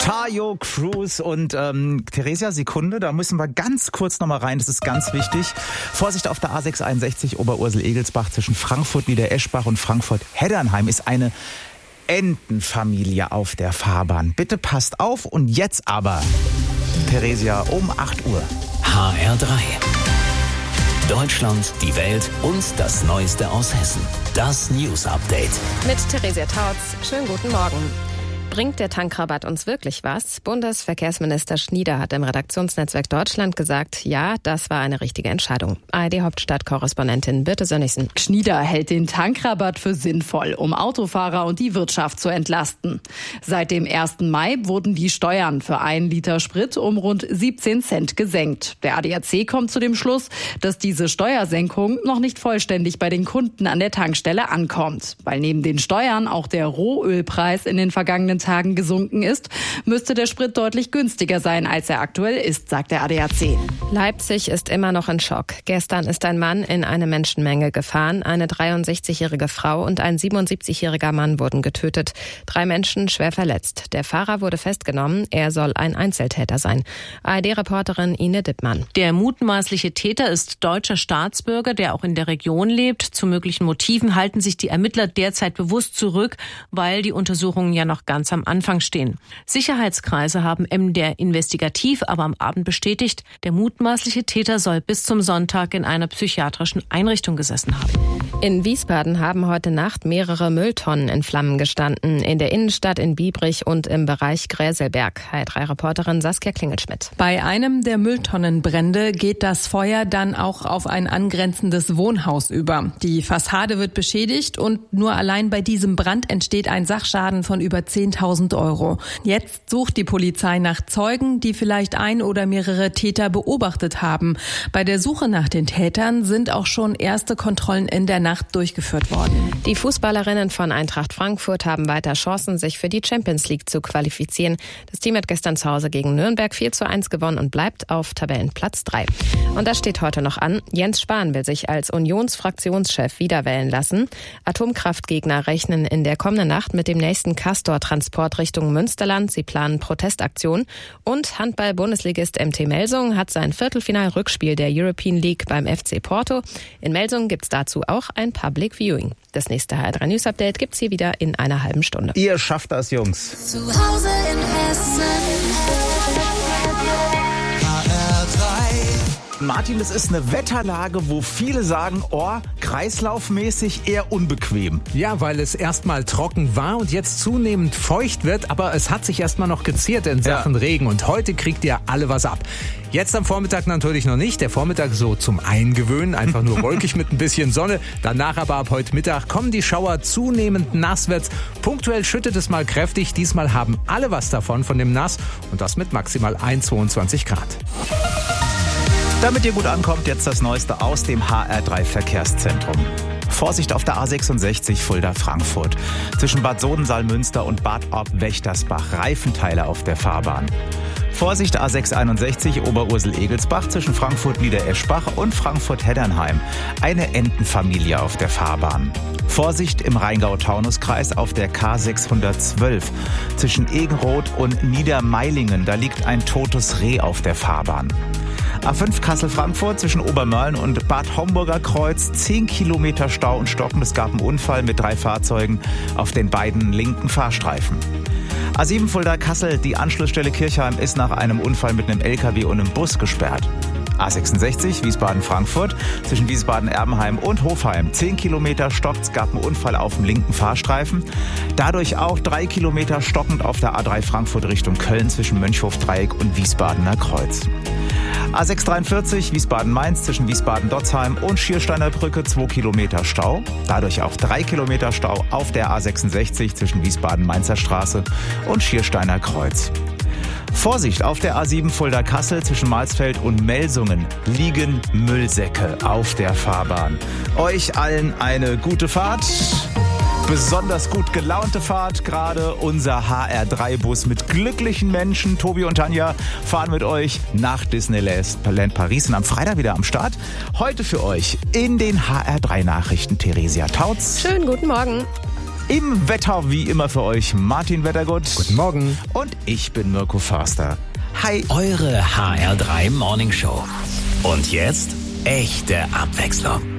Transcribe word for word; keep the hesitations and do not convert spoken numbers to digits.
Tayo Cruz und ähm, Theresia, Sekunde, da müssen wir ganz kurz nochmal rein, das ist ganz wichtig. Vorsicht auf der A sechs einundsechzig Oberursel-Egelsbach zwischen Frankfurt Niedereschbach und Frankfurt-Heddernheim ist eine Entenfamilie auf der Fahrbahn. Bitte passt auf und jetzt aber, Theresia, um acht Uhr. H R drei. Deutschland, die Welt und das Neueste aus Hessen. Das News Update. Mit Theresia Tautz. Schönen guten Morgen. Bringt der Tankrabatt uns wirklich was? Bundesverkehrsminister Schnieder hat im Redaktionsnetzwerk Deutschland gesagt, ja, das war eine richtige Entscheidung. A R D-Hauptstadtkorrespondentin Birte Sönnigsen. Schnieder hält den Tankrabatt für sinnvoll, um Autofahrer und die Wirtschaft zu entlasten. Seit dem ersten Mai wurden die Steuern für einen Liter Sprit um rund siebzehn Cent gesenkt. Der A D A C kommt zu dem Schluss, dass diese Steuersenkung noch nicht vollständig bei den Kunden an der Tankstelle ankommt. Weil neben den Steuern auch der Rohölpreis in den vergangenen Tagen gesunken ist, müsste der Sprit deutlich günstiger sein, als er aktuell ist, sagt der A D A C. Leipzig ist immer noch in Schock. Gestern ist ein Mann in eine Menschenmenge gefahren. Eine dreiundsechzigjährige Frau und ein siebenundsiebzigjähriger Mann wurden getötet. Drei Menschen schwer verletzt. Der Fahrer wurde festgenommen. Er soll ein Einzeltäter sein. A R D-Reporterin Ine Dittmann. Der mutmaßliche Täter ist deutscher Staatsbürger, der auch in der Region lebt. Zu möglichen Motiven halten sich die Ermittler derzeit bewusst zurück, weil die Untersuchungen ja noch ganz am Anfang stehen. Sicherheitskreise haben M D R investigativ aber am Abend bestätigt, der mutmaßliche Täter soll bis zum Sonntag in einer psychiatrischen Einrichtung gesessen haben. In Wiesbaden haben heute Nacht mehrere Mülltonnen in Flammen gestanden. In der Innenstadt in Biebrich und im Bereich Gräselberg. H R drei-Reporterin Saskia Klingelschmidt. Bei einem der Mülltonnenbrände geht das Feuer dann auch auf ein angrenzendes Wohnhaus über. Die Fassade wird beschädigt und nur allein bei diesem Brand entsteht ein Sachschaden von über zehntausend Euro. Jetzt sucht die Polizei nach Zeugen, die vielleicht ein oder mehrere Täter beobachtet haben. Bei der Suche nach den Tätern sind auch schon erste Kontrollen in der Nacht durchgeführt worden. Die Fußballerinnen von Eintracht Frankfurt haben weiter Chancen, sich für die Champions League zu qualifizieren. Das Team hat gestern zu Hause gegen Nürnberg vier zu eins gewonnen und bleibt auf Tabellenplatz drei. Und das steht heute noch an. Jens Spahn will sich als Unionsfraktionschef wiederwählen lassen. Atomkraftgegner rechnen in der kommenden Nacht mit dem nächsten Castor-Transport Richtung Münsterland. Sie planen Protestaktionen. Und Handball-Bundesligist M T Melsungen hat sein Viertelfinal-Rückspiel der European League beim F C Porto. In Melsungen gibt's dazu auch ein Public Viewing. Das nächste H R drei News Update gibt's hier wieder in einer halben Stunde. Ihr schafft das, Jungs. Zu Hause in Hessen. H R drei. Martin, es ist eine Wetterlage, wo viele sagen, oh, kreislaufmäßig eher unbequem. Ja, weil es erstmal trocken war und jetzt zunehmend feucht wird, aber es hat sich erstmal noch gezehrt in Sachen ja. Regen und heute kriegt ihr alle was ab. Jetzt am Vormittag natürlich noch nicht, der Vormittag so zum Eingewöhnen, einfach nur wolkig mit ein bisschen Sonne. Danach aber ab heute Mittag kommen die Schauer, zunehmend nass wird's. Punktuell schüttet es mal kräftig, diesmal haben alle was davon von dem Nass und das mit maximal einundzwanzig Grad. Damit ihr gut ankommt, jetzt das Neueste aus dem H R drei Verkehrszentrum. Vorsicht auf der A sechsundsechzig Fulda-Frankfurt. Zwischen Bad Sodensaal-Münster und Bad Orb-Wächtersbach Reifenteile auf der Fahrbahn. Vorsicht A sechs einundsechzig Oberursel-Egelsbach zwischen Frankfurt-Niedereschbach und Frankfurt-Heddernheim. Eine Entenfamilie auf der Fahrbahn. Vorsicht im Rheingau-Taunus-Kreis auf der K sechshundertzwölf. Zwischen Egenroth und Niedermeilingen, da liegt ein totes Reh auf der Fahrbahn. A fünf Kassel-Frankfurt zwischen Obermörlen und Bad Homburger Kreuz. zehn Kilometer Stau und Stocken. Es gab einen Unfall mit drei Fahrzeugen auf den beiden linken Fahrstreifen. A sieben Fulda-Kassel, die Anschlussstelle Kirchheim ist nach einem Unfall mit einem L K W und einem Bus gesperrt. A sechsundsechzig Wiesbaden-Frankfurt zwischen Wiesbaden-Erbenheim und Hofheim. zehn Kilometer stockt, es gab einen Unfall auf dem linken Fahrstreifen. Dadurch auch drei Kilometer stockend auf der A drei Frankfurt Richtung Köln zwischen Mönchhof-Dreieck und Wiesbadener Kreuz. A sechs dreiundvierzig Wiesbaden-Mainz zwischen Wiesbaden-Dotzheim und Schiersteiner Brücke zwei Kilometer Stau. Dadurch auch drei Kilometer Stau auf der A sechsundsechzig zwischen Wiesbaden-Mainzer Straße und Schiersteiner Kreuz. Vorsicht auf der A sieben Fulda-Kassel zwischen Malsfeld und Melsungen liegen Müllsäcke auf der Fahrbahn. Euch allen eine gute Fahrt. Besonders gut gelaunte Fahrt, gerade unser H R drei Bus mit glücklichen Menschen. Tobi und Tanja fahren mit euch nach Disneyland Paris und am Freitag wieder am Start. Heute für euch in den H R drei Nachrichten Theresia Tautz. Schönen guten Morgen. Im Wetter wie immer für euch Martin Wettergut. Guten Morgen. Und ich bin Mirko Förster. Hi. Eure H R drei Morning Show. Und jetzt echte Abwechslung.